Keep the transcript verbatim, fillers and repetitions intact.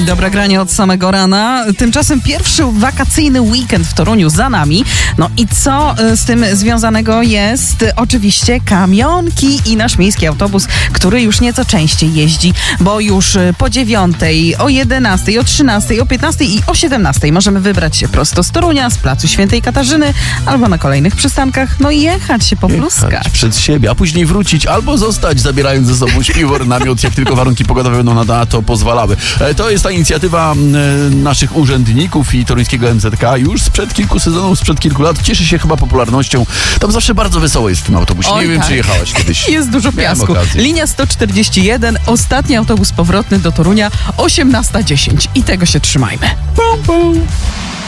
Dobre granie od samego rana. Tymczasem pierwszy wakacyjny weekend w Toruniu za nami. No i co z tym związanego jest? Oczywiście kamionki i nasz miejski autobus, który już nieco częściej jeździ, bo już po dziewiątej, o jedenastej, o trzynastej, o piętnastej i o siedemnastej możemy wybrać się prosto z Torunia, z Placu Świętej Katarzyny albo na kolejnych przystankach, no i jechać się popluskać. Jechać przed siebie, a później wrócić albo zostać, zabierając ze sobą śpiwór, namiot, jak tylko warunki pogodowe będą na to pozwalały. To jest ta inicjatywa naszych urzędników i toruńskiego M Z K już sprzed kilku sezonów, sprzed kilku lat. Cieszy się chyba popularnością. Tam zawsze bardzo wesoło jest w tym autobusie. Oj, nie wiem, tak. czy jechałaś kiedyś. Jest dużo piasku. Linia sto czterdzieści jeden, ostatni autobus powrotny do Torunia, osiemnasta dziesięć. I tego się trzymajmy. Pum, pum.